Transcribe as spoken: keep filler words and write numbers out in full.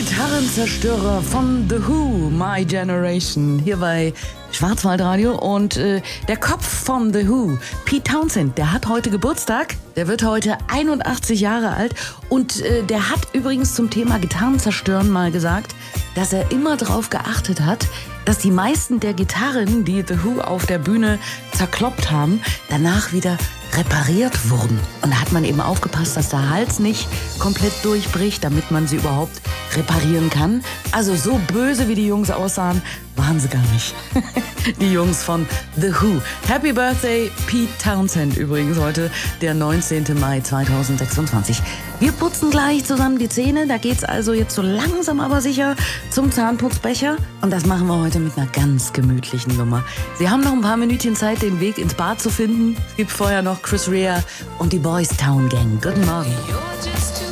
Gitarrenzerstörer von The Who, My Generation, hier bei Schwarzwaldradio. Und äh, der Kopf von The Who, Pete Townshend, der hat heute Geburtstag. Der wird heute einundachtzig Jahre alt. Und äh, der hat übrigens zum Thema Gitarren zerstören mal gesagt, dass er immer darauf geachtet hat, dass die meisten der Gitarren, die The Who auf der Bühne zerkloppt haben, danach wieder repariert wurden. Und da hat man eben aufgepasst, dass der Hals nicht komplett durchbricht, damit man sie überhaupt reparieren kann. Also so böse, wie die Jungs aussahen, waren sie gar nicht. Die Jungs von The Who. Happy Birthday, Pete Townshend übrigens heute, der neunzehnten Mai zweitausendsechsundzwanzig. Wir putzen gleich zusammen die Zähne. Da geht's also jetzt so langsam aber sicher zum Zahnputzbecher. Und das machen wir heute mit einer ganz gemütlichen Nummer. Sie haben noch ein paar Minütchen Zeit, den Weg ins Bad zu finden. Es gibt vorher noch Chris Rea und die Boys Town Gang. Guten Morgen.